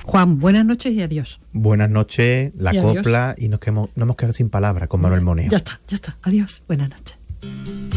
Juan, buenas noches y adiós. Buenas noches, la Y copla, y nos hemos quedado sin palabras con Manuel Moneo. Ya está. Adiós. Buenas noches.